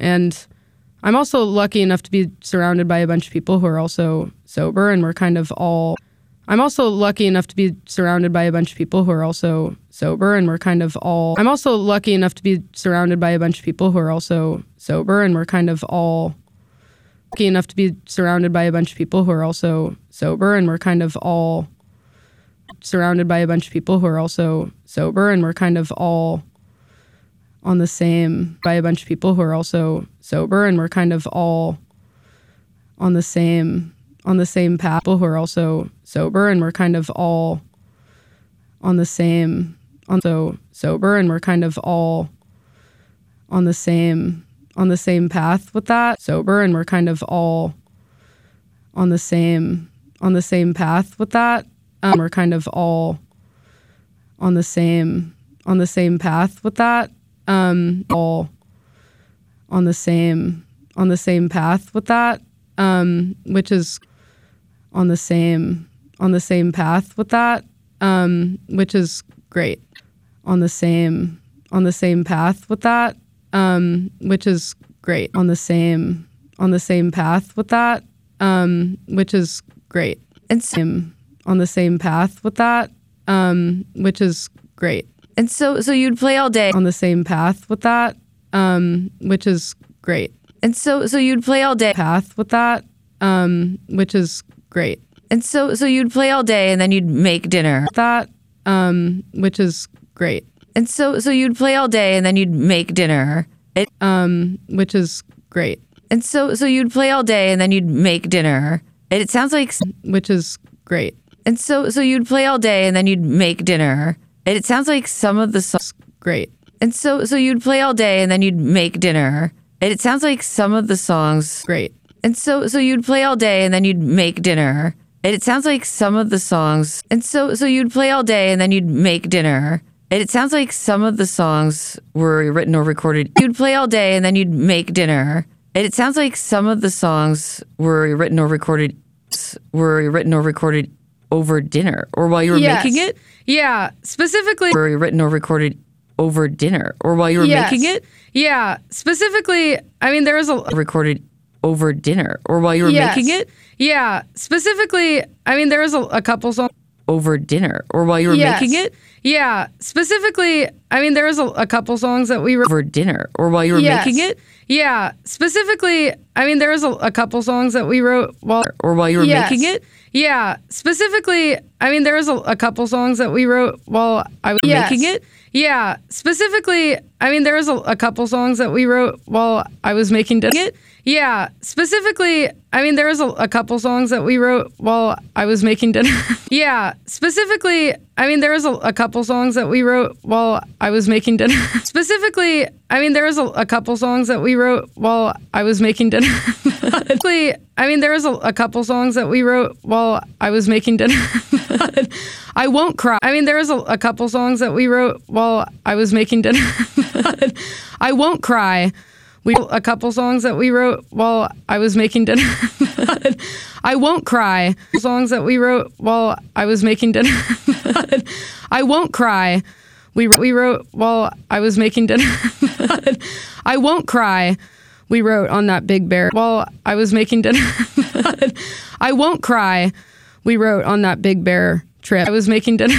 And I'm also lucky enough to be surrounded by a bunch of people who are also sober, and we're kind of all. I'm also lucky enough to be surrounded by a bunch of people who are also sober, and we're kind of all. I'm also lucky enough to be surrounded by a bunch of people who are also sober, and we're kind of all. Lucky enough to be surrounded by a bunch of people who are also sober, and we're kind of all. Surrounded by a bunch of people who are also sober, and we're kind of all. On the same. By a bunch of people who are also sober, and we're kind of all. On the same path. People who are also sober, and we're kind of all. On the same. Also sober, and we're kind of all. On the same path with that. Sober, and we're kind of all. On the same path with that. We're kind of all. On the same path with that. All on the same path with that, which is on the same path with that, which is great. On the same path with that, which is great. On the same path with that, which is great. And on the same path with that, which is great. And so you'd play all day on the same path with that, which is great. And so you'd play all day path with that, which is great. And so you'd play all day, and then you'd make dinner. That, which is great. And so you'd play all day, and then you'd make dinner. Which is great. And so you'd play all day, and then you'd make dinner. It sounds like which is great. And so you'd play all day, and then you'd make dinner. It sounds like some of the songs great. And so you'd play all day, and then you'd make dinner. It sounds like some of the songs great. And so you'd play all day, and then you'd make dinner. It sounds like some of the songs. And so you'd play all day, and then you'd make dinner. It sounds like some of the songs were written or recorded. You'd play all day, and then you'd make dinner. It sounds like some of the songs were written or recorded over dinner, or while you were making it. Yeah, specifically. Were written or recorded over dinner, or while you were making it. Yeah, specifically. I mean, there was a recorded over dinner, or while you were making it. Yeah, specifically. I mean, there was a couple songs over dinner, or while you were making it. Yeah, specifically. I mean, there was a couple songs that we wrote over dinner, or while you were making it. Yeah, specifically. I mean, there was a couple songs that we wrote while you were making it. Yeah, specifically. I mean, there was a couple songs that we wrote while I was making it. Yeah, specifically. I mean, there was a couple songs that we wrote while I was making dinner. Yeah, specifically. I mean, there was a couple songs that we wrote while I was making dinner. Yeah, specifically. I mean, there was a couple songs that we wrote while I was making dinner. Specifically. I mean, there was a couple songs that we wrote while I was making dinner. I mean, there was a couple songs that we wrote while I was making dinner. I won't cry. I mean, there was a couple songs that we wrote while I was making dinner. I won't cry. A couple songs that we wrote while I was making dinner. I won't cry. Songs that we wrote while I was making dinner. I won't cry. We wrote while I was making dinner. I won't cry. We wrote on that Big Bear while I was making dinner. I won't cry. We wrote on that Big Bear trip. I was making dinner.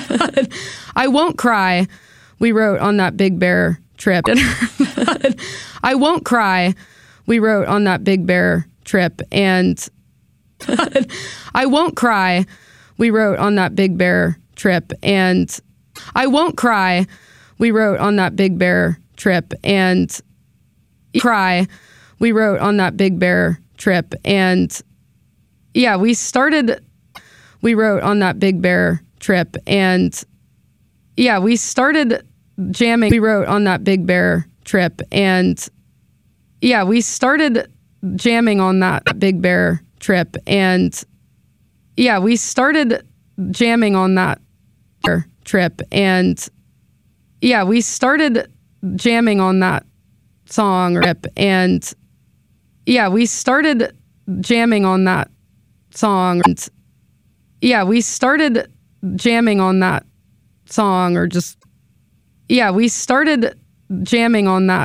I won't cry. We wrote on that Big Bear trip. I won't cry. We wrote on that Big Bear trip, and I won't cry. We wrote on that Big Bear trip, and I won't cry. We wrote on that Big Bear trip, and cry. We wrote on that Big Bear trip, and yeah, we wrote on that Big Bear trip, and yeah, we started jamming. We wrote on that Big Bear trip, and yeah, we started jamming on that Big Bear trip, and yeah, we started jamming on that trip, and yeah, we started jamming on that song trip, and yeah, we started jamming on that song, and yeah, we started jamming on that song, or just yeah, we started jamming on that